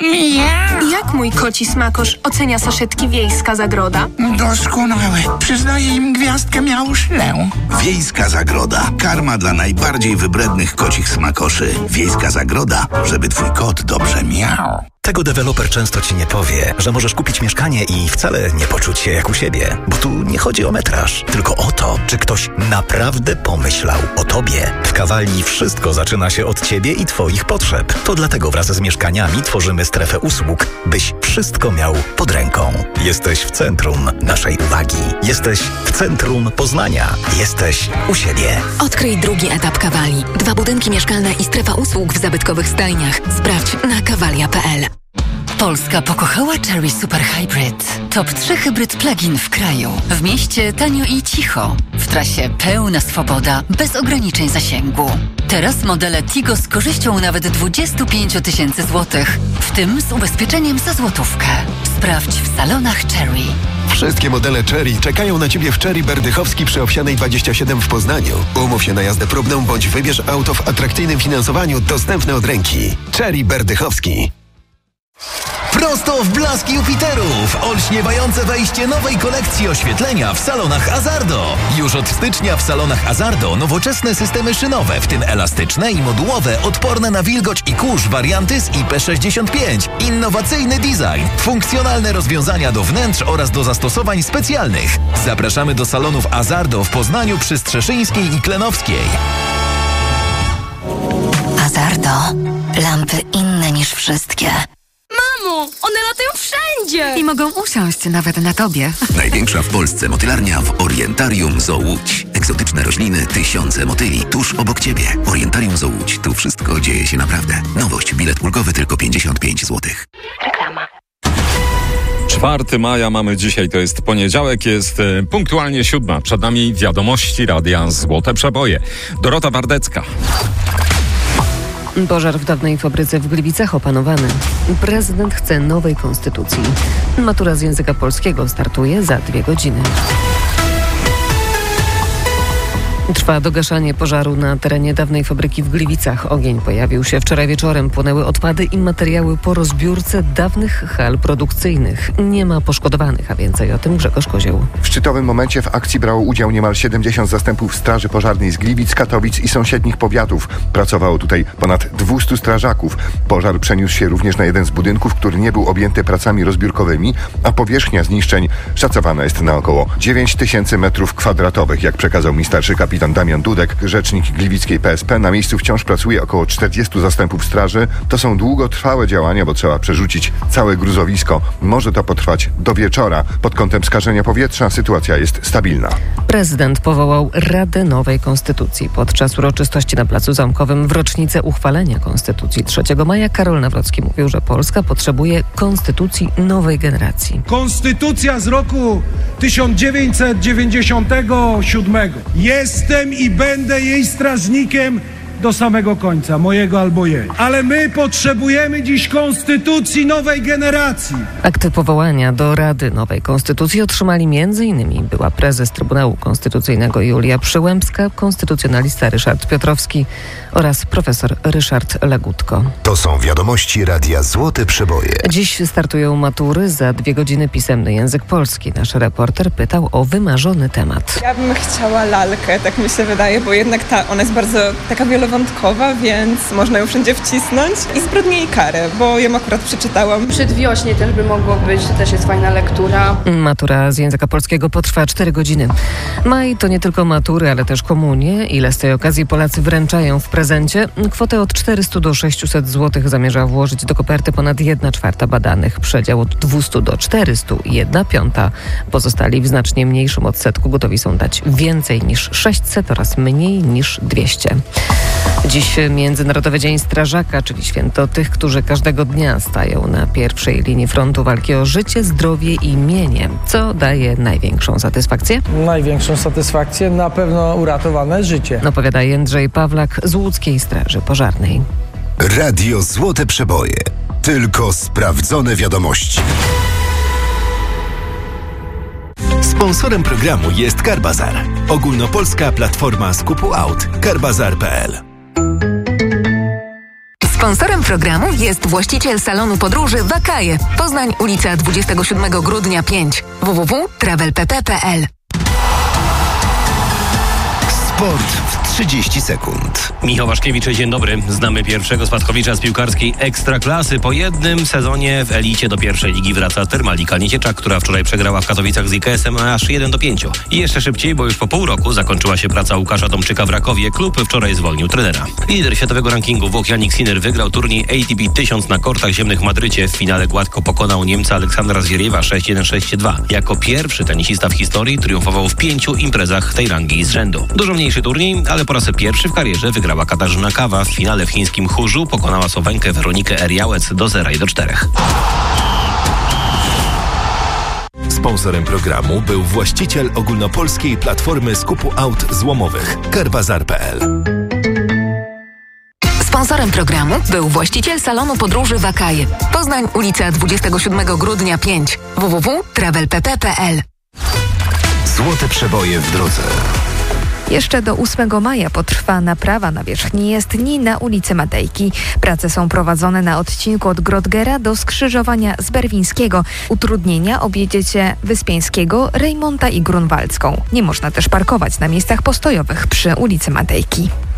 Jak mój koci smakosz ocenia saszetki Wiejska Zagroda? Doskonałe. Przyznaję im gwiazdkę miauszlę. Wiejska Zagroda. Karma dla najbardziej wybrednych kocich smakoszy. Wiejska Zagroda, żeby twój kot dobrze miał. Tego deweloper często ci nie powie, że możesz kupić mieszkanie i wcale nie poczuć się jak u siebie. Bo tu nie chodzi o metraż, tylko o to, czy ktoś naprawdę pomyślał o tobie. W Kawali wszystko zaczyna się od ciebie i twoich potrzeb. To dlatego wraz z mieszkaniami tworzymy strefę usług, byś wszystko miał pod ręką. Jesteś w centrum naszej uwagi. Jesteś w centrum Poznania. Jesteś u siebie. Odkryj drugi etap Kawali. 2 budynki mieszkalne i strefa usług w zabytkowych stajniach. Sprawdź na kawalia.pl. Polska pokochała Chery Super Hybrid. Top 3 hybryd plug-in w kraju. W mieście tanio i cicho. W trasie pełna swoboda, bez ograniczeń zasięgu. Teraz modele Tigo z korzyścią nawet 25 000 złotych, w tym z ubezpieczeniem za złotówkę. Sprawdź w salonach Chery. Wszystkie modele Chery czekają na Ciebie w Chery Berdychowski przy Owsianej 27 w Poznaniu. Umów się na jazdę próbną bądź wybierz auto w atrakcyjnym finansowaniu dostępne od ręki. Chery Berdychowski. Prosto w blask Jupiterów! Olśniewające wejście nowej kolekcji oświetlenia w salonach Azardo. Już od stycznia w salonach Azardo nowoczesne systemy szynowe, w tym elastyczne i modułowe, odporne na wilgoć i kurz warianty z IP65. Innowacyjny design, funkcjonalne rozwiązania do wnętrz oraz do zastosowań specjalnych. Zapraszamy do salonów Azardo w Poznaniu przy Strzeszyńskiej i Klenowskiej. Azardo. Lampy inne niż wszystkie. Mamo, one latają wszędzie! I mogą usiąść nawet na tobie. Największa w Polsce motylarnia w Orientarium Zoo Łódź. Egzotyczne rośliny, tysiące motyli tuż obok ciebie. Orientarium Zoo Łódź. Tu wszystko dzieje się naprawdę. Nowość. Bilet ulgowy tylko 55 zł. Reklama. 4 maja mamy dzisiaj, to jest poniedziałek, jest punktualnie 7. Przed nami wiadomości Radia Złote Przeboje. Dorota Wardecka. Pożar w dawnej fabryce w Gliwicach opanowany. Prezydent chce nowej konstytucji. Matura z języka polskiego startuje za 2 godziny. Trwa dogaszanie pożaru na terenie dawnej fabryki w Gliwicach. Ogień pojawił się wczoraj wieczorem. Płonęły odpady i materiały po rozbiórce dawnych hal produkcyjnych. Nie ma poszkodowanych, a więcej o tym Grzegorz Kozioł. W szczytowym momencie w akcji brało udział niemal 70 zastępów straży pożarnej z Gliwic, Katowic i sąsiednich powiatów. Pracowało tutaj ponad 200 strażaków. Pożar przeniósł się również na jeden z budynków, który nie był objęty pracami rozbiórkowymi, a powierzchnia zniszczeń szacowana jest na około 9000 m2, jak przekazał mi starszy kapitan Damian Dudek, rzecznik gliwickiej PSP. Na miejscu wciąż pracuje około 40 zastępów straży. To są długotrwałe działania, bo trzeba przerzucić całe gruzowisko. Może to potrwać do wieczora. Pod kątem skażenia powietrza sytuacja jest stabilna. Prezydent powołał Radę Nowej Konstytucji. Podczas uroczystości na Placu Zamkowym w rocznicę uchwalenia Konstytucji 3 maja Karol Nawrocki mówił, że Polska potrzebuje konstytucji nowej generacji. Konstytucja z roku 1997. Jestem i będę jej strażnikiem do samego końca, mojego albo jej. Ale my potrzebujemy dziś konstytucji nowej generacji. Akty powołania do Rady Nowej Konstytucji otrzymali m.in. była prezes Trybunału Konstytucyjnego Julia Przyłębska, konstytucjonalista Ryszard Piotrowski oraz profesor Ryszard Legutko. To są wiadomości Radia Złote Przeboje. Dziś startują matury, za 2 godziny pisemny język polski. Nasz reporter pytał o wymarzony temat. Ja bym chciała lalkę, tak mi się wydaje, bo jednak ona jest bardzo taka wielowątkowa, więc można ją wszędzie wcisnąć. I Zbrodnie i karę, bo ją akurat przeczytałam. Przedwiośnie też by mogło być, to też jest fajna lektura. Matura z języka polskiego potrwa 4 godziny. Maj to nie tylko matury, ale też komunie. Ile z tej okazji Polacy wręczają w prezencie? Kwotę od 400 do 600 zł zamierza włożyć do koperty ponad 1/4 badanych. Przedział od 200 do 400 i 1/5. Pozostali w znacznie mniejszym odsetku gotowi są dać więcej niż 600 oraz mniej niż 200. Dziś Międzynarodowy Dzień Strażaka, czyli święto tych, którzy każdego dnia stają na pierwszej linii frontu walki o życie, zdrowie i mienie. Co daje największą satysfakcję? Największą satysfakcję na pewno uratowane życie. Opowiada Jędrzej Pawlak z Łódzkiej Straży Pożarnej. Radio Złote Przeboje. Tylko sprawdzone wiadomości. Sponsorem programu jest Carbazar. Ogólnopolska platforma skupu aut. Carbazar.pl. Sponsorem programu jest właściciel salonu podróży Wakaje. Poznań, ulica 27 grudnia 5. www.travelpp.pl. Sport w 30 sekund. Michał Waszkiewicz, dzień dobry. Znamy pierwszego spadkowicza z piłkarskiej Ekstraklasy. Po jednym sezonie w elicie do pierwszej ligi wraca Termalika Niecieczak, która wczoraj przegrała w Katowicach z IKS-em aż 1-5. I jeszcze szybciej, bo już po pół roku zakończyła się praca Łukasza Tomczyka w Rakowie. Klub wczoraj zwolnił trenera. Lider światowego rankingu Włoch Jannik Sinner wygrał turniej ATP 1000 na kortach ziemnych w Madrycie. W finale gładko pokonał Niemca Aleksandra Zwieriewa 6-1, 6-2. Jako pierwszy tenisista w historii triumfował w 5 imprezach tej rangi z rzędu. Dużo mniejszy turniej, ale po raz pierwszy w karierze wygrała Katarzyna Kawa. W finale w chińskim Huzhu pokonała Słowenkę Weronikę Eriałec do 0-4. Sponsorem programu był właściciel ogólnopolskiej platformy skupu aut złomowych Carbazar.pl. Sponsorem programu był właściciel salonu podróży Wakaje. Poznań, ulica 27 grudnia 5. www.travelpp.pl. Złote przeboje w drodze. Jeszcze do 8 maja potrwa naprawa nawierzchni jezdni na ulicy Matejki. Prace są prowadzone na odcinku od Grodgera do skrzyżowania z Berwińskiego. Utrudnienia objedziecie Wyspiańskiego, Rejmonta i Grunwaldzką. Nie można też parkować na miejscach postojowych przy ulicy Matejki.